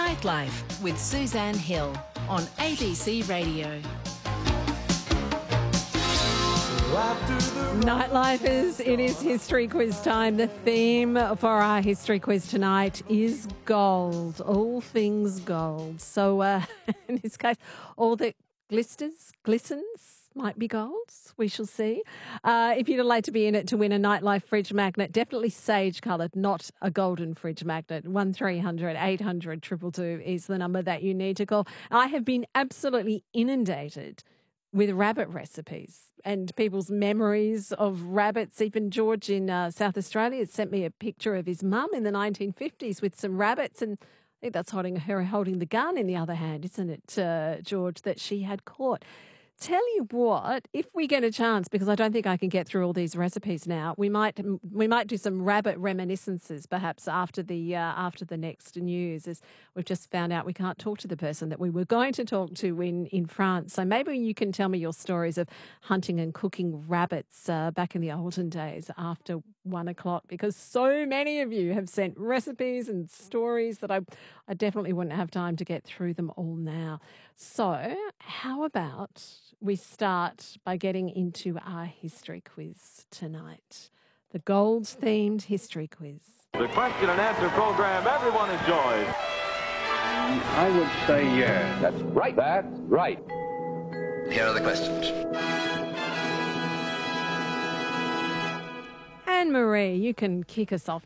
Nightlife with Suzanne Hill on ABC Radio. Nightlifers, it is history quiz time. The theme for our history quiz tonight is gold, all things gold. So in this case, all that glistens might be gold. We shall see. If you'd like to be in it to win a Nightlife fridge magnet, definitely sage coloured, not a golden fridge magnet. 1300 800 222 is the number that you need to call. I have been absolutely inundated with rabbit recipes and people's memories of rabbits. Even George in South Australia sent me a picture of his mum in the 1950s with some rabbits, and I think that's her holding the gun in the other hand, isn't it, George, that she had caught. Tell you what, if we get a chance, because I don't think I can get through all these recipes now, we might do some rabbit reminiscences perhaps after the next news, as we've just found out we can't talk to the person that we were going to talk to in France. So maybe you can tell me your stories of hunting and cooking rabbits back in the olden days after 1 o'clock, because so many of you have sent recipes and stories that I definitely wouldn't have time to get through them all now. So how about we start by getting into our history quiz tonight, the gold-themed history quiz. The question and answer program everyone enjoys. I would say yes. That's right. That's right. Here are the questions. Anne-Marie, you can kick us off